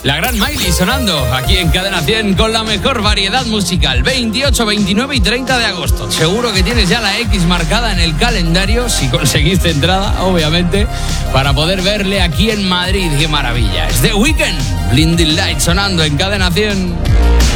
La gran Miley sonando aquí en Cadena 100 con la mejor variedad musical. 28, 29 y 30 de agosto. Seguro que tienes ya la X marcada en el calendario, si conseguiste entrada, obviamente, para poder verle aquí en Madrid. ¡Qué maravilla! Es The Weeknd, Blinding Lights sonando en Cadena 100.